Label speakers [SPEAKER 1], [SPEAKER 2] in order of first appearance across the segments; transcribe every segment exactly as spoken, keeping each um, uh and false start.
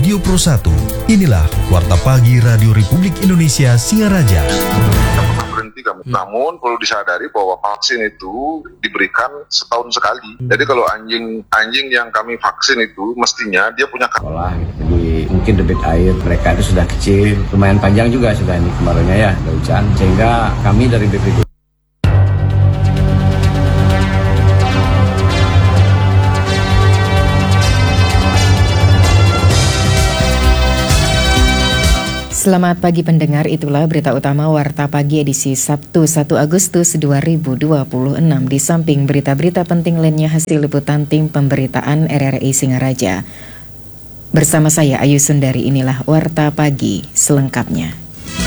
[SPEAKER 1] Radio Pro satu. Inilah Warta Pagi Radio Republik Indonesia Singaraja.
[SPEAKER 2] Berhenti kami. Hmm. Namun perlu disadari bahwa vaksin itu diberikan setahun sekali. Hmm. Jadi kalau anjing anjing yang kami vaksin itu mestinya dia punya
[SPEAKER 3] sekolah gitu. Jadi mungkin debit air mereka itu sudah kecil, lumayan panjang juga sudah ini kemarinnya ya, ada hujan. Sehingga kami dari B P D
[SPEAKER 4] Selamat pagi pendengar, itulah berita utama Warta Pagi edisi Sabtu satu Agustus dua ribu dua puluh enam. Di samping berita-berita penting lainnya hasil liputan tim pemberitaan R R I Singaraja. Bersama saya Ayu Sundari, inilah Warta Pagi selengkapnya.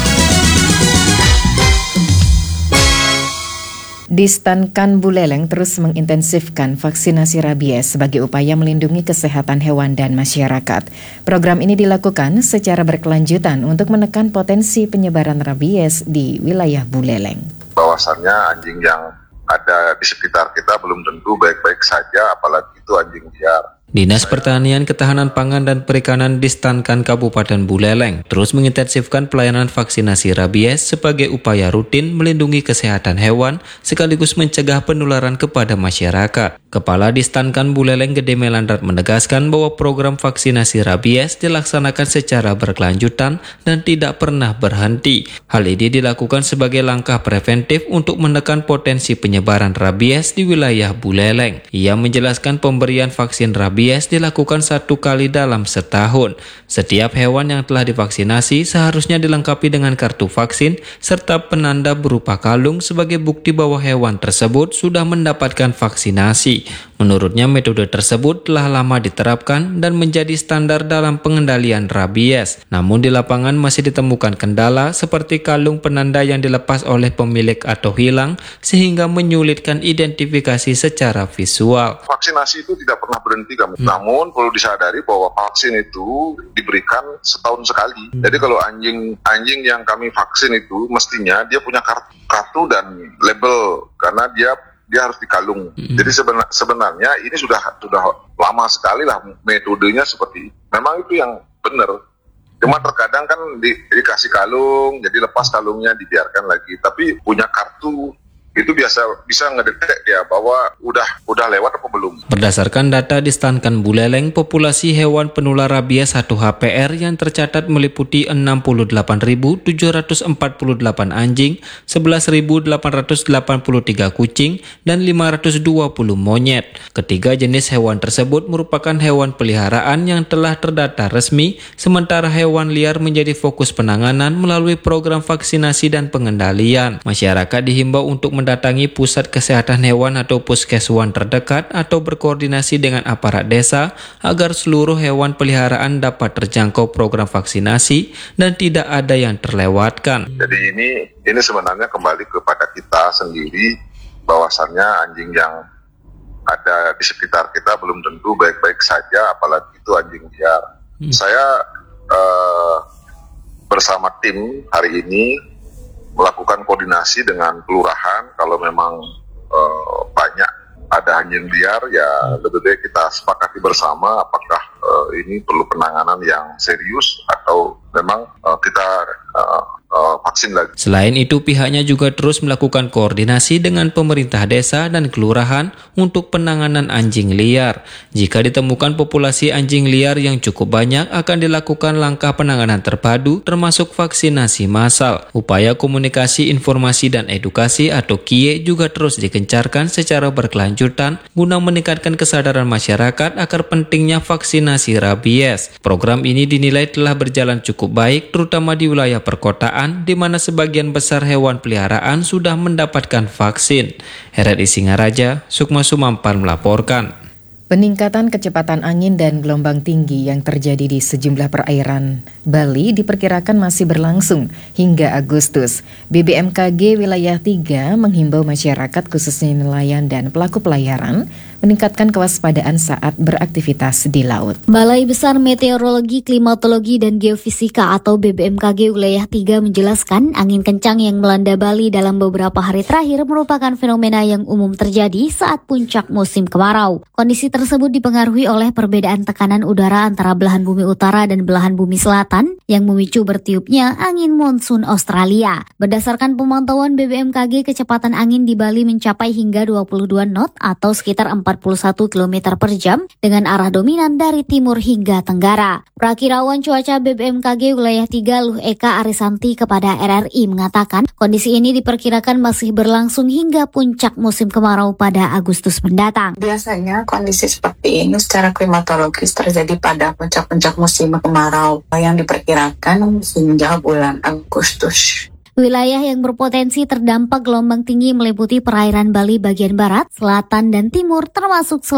[SPEAKER 4] Distankan Buleleng terus mengintensifkan vaksinasi rabies sebagai upaya melindungi kesehatan hewan dan masyarakat. Program ini dilakukan secara berkelanjutan untuk menekan potensi penyebaran rabies di wilayah Buleleng.
[SPEAKER 2] Bahwasannya anjing yang ada di sekitar kita belum tentu baik-baik saja, apalagi itu anjing liar.
[SPEAKER 5] Dinas Pertanian, Ketahanan Pangan dan Perikanan Distankan Kabupaten Buleleng terus mengintensifkan pelayanan vaksinasi rabies sebagai upaya rutin melindungi kesehatan hewan sekaligus mencegah penularan kepada masyarakat. Kepala Distankan Buleleng Gede Melandrat menegaskan bahwa program vaksinasi rabies dilaksanakan secara berkelanjutan dan tidak pernah berhenti. Hal ini dilakukan sebagai langkah preventif untuk menekan potensi penyebaran rabies di wilayah Buleleng. Ia menjelaskan pemberian vaksin rabies dilakukan satu kali dalam setahun. Setiap hewan yang telah divaksinasi seharusnya dilengkapi dengan kartu vaksin serta penanda berupa kalung sebagai bukti bahwa hewan tersebut sudah mendapatkan vaksinasi. Menurutnya metode tersebut telah lama diterapkan dan menjadi standar dalam pengendalian rabies. Namun di lapangan masih ditemukan kendala seperti kalung penanda yang dilepas oleh pemilik atau hilang sehingga menyulitkan identifikasi secara visual.
[SPEAKER 2] Vaksinasi itu tidak pernah berhenti kami. Hmm. Namun perlu disadari bahwa vaksin itu diberikan setahun sekali. Hmm. Jadi kalau anjing anjing yang kami vaksin itu mestinya dia punya kartu, kartu dan label karena dia dia harus dikalung. Hmm. Jadi sebenar, sebenarnya ini sudah sudah lama sekali lah metodenya seperti itu. Memang itu yang benar. Cuma terkadang kan di, dikasih kalung, jadi lepas kalungnya dibiarkan lagi. Tapi punya kartu itu biasa bisa ngedetek ya bahwa udah udah lewat apa belum.
[SPEAKER 5] Berdasarkan data Distankan Buleleng, populasi hewan penular rabies satu H P R yang tercatat meliputi enam puluh delapan ribu tujuh ratus empat puluh delapan anjing, sebelas ribu delapan ratus delapan puluh tiga kucing, dan lima ratus dua puluh monyet. Ketiga jenis hewan tersebut merupakan hewan peliharaan yang telah terdata resmi, sementara hewan liar menjadi fokus penanganan melalui program vaksinasi dan pengendalian. Masyarakat dihimbau untuk mendatangi pusat kesehatan hewan atau puskeswan terdekat atau berkoordinasi dengan aparat desa agar seluruh hewan peliharaan dapat terjangkau program vaksinasi dan tidak ada yang terlewatkan.
[SPEAKER 2] Jadi ini ini sebenarnya kembali kepada kita sendiri, bahwasannya anjing yang ada di sekitar kita belum tentu baik-baik saja, apalagi itu anjing liar. Hmm. Saya uh, bersama tim hari ini melakukan koordinasi dengan kelurahan. Kalau memang uh, banyak ada anjing liar, ya lebih baik kita sepakati bersama apakah uh, ini perlu penanganan yang serius atau memang uh, kita uh, uh, vaksin lagi.
[SPEAKER 5] Selain itu, pihaknya juga terus melakukan koordinasi dengan pemerintah desa dan kelurahan untuk penanganan anjing liar. Jika ditemukan populasi anjing liar yang cukup banyak, akan dilakukan langkah penanganan terpadu termasuk vaksinasi massal. Upaya komunikasi, informasi, dan edukasi atau K I E juga terus digencarkan secara berkelanjutan guna meningkatkan kesadaran masyarakat akan pentingnya vaksinasi rabies. Program ini dinilai telah berjalan cukup baik, terutama di wilayah perkotaan, di mana sebagian besar hewan peliharaan sudah mendapatkan vaksin. R R I Singaraja, Sukma Sumampan melaporkan.
[SPEAKER 4] Peningkatan kecepatan angin dan gelombang tinggi yang terjadi di sejumlah perairan Bali diperkirakan masih berlangsung hingga Agustus. B B M K G Wilayah tiga menghimbau masyarakat khususnya nelayan dan pelaku pelayaran meningkatkan kewaspadaan saat beraktivitas di laut.
[SPEAKER 6] Balai Besar Meteorologi, Klimatologi, dan Geofisika atau B B M K G Wilayah tiga menjelaskan angin kencang yang melanda Bali dalam beberapa hari terakhir merupakan fenomena yang umum terjadi saat puncak musim kemarau. Kondisi tersebut dipengaruhi oleh perbedaan tekanan udara antara belahan bumi utara dan belahan bumi selatan yang memicu bertiupnya angin monsun Australia. Berdasarkan pemantauan B B M K G, kecepatan angin di Bali mencapai hingga dua puluh dua knot atau sekitar empat puluh satu kilometer per jam dengan arah dominan dari timur hingga tenggara. Prakirawan cuaca B B M K G Wilayah tiga Luh Eka Arisanti kepada R R I mengatakan kondisi ini diperkirakan masih berlangsung hingga puncak musim kemarau pada Agustus mendatang.
[SPEAKER 7] Biasanya kondisi seperti ini secara klimatologis terjadi pada puncak-puncak musim kemarau yang diperkirakan hingga bulan Agustus.
[SPEAKER 6] Wilayah yang berpotensi terdampak gelombang tinggi meliputi perairan Bali bagian barat, selatan, dan timur termasuk